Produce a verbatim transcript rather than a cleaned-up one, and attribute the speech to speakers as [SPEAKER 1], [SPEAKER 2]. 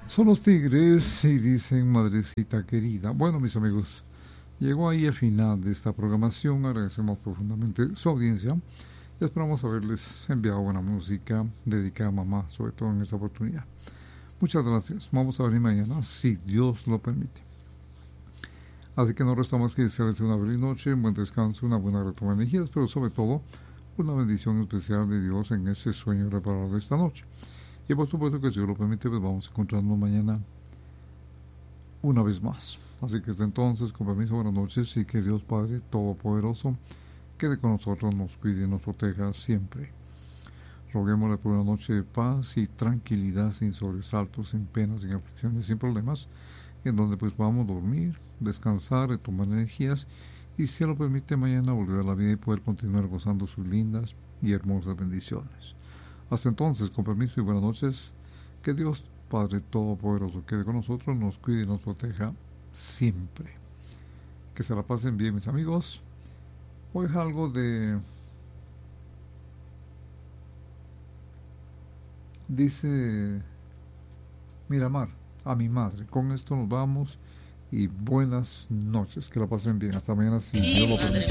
[SPEAKER 1] Son los Tigres y dicen madrecita querida. Bueno, mis amigos, llegó ahí el final de esta programación. Agradecemos profundamente su audiencia y esperamos haberles enviado buena música dedicada a mamá, sobre todo en esta oportunidad. Muchas gracias. Vamos a venir mañana, si Dios lo permite. Así que no resta más que desearles una feliz noche, un buen descanso, una buena retoma de energías, pero sobre todo una bendición especial de Dios en ese sueño reparador de esta noche. Y por supuesto que si Dios lo permite, pues vamos a encontrarnos mañana una vez más. Así que hasta entonces, con permiso, buenas noches y que Dios Padre Todopoderoso quede con nosotros, nos cuide y nos proteja siempre. Roguémosle por una noche de paz y tranquilidad, sin sobresaltos, sin penas, sin aflicciones, sin problemas, en donde pues podamos dormir, descansar, retomar energías y, si lo permite, mañana volver a la vida y poder continuar gozando sus lindas y hermosas bendiciones. Hasta entonces, con permiso y buenas noches, que Dios Padre Todopoderoso quede con nosotros, nos cuide y nos proteja siempre. Que se la pasen bien, mis amigos. Hoy es algo de... Dice Miramar, a mi madre. Con esto nos vamos y buenas noches. Que la pasen bien. Hasta mañana, si Dios lo permite.